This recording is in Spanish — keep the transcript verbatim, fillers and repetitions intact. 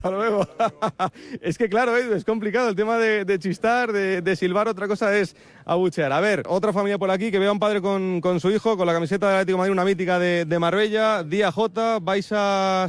Hasta luego. Es que claro, Edu, es complicado el tema de, de chistar, de, de silbar, otra cosa es abuchear. A ver, otra familia por aquí que vea a un padre con, con su hijo, con la camiseta del Atlético de Madrid, una mítica de, de Marbella. Día J, vais a